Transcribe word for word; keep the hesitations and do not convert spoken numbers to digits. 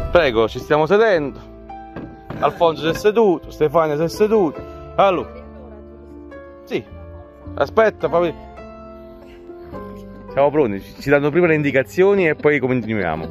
Prego, ci stiamo sedendo. Alfonso si è seduto, Stefania si è seduto. Allora. Sì. Aspetta, fammi. Siamo pronti, ci danno prima le indicazioni e poi continuiamo.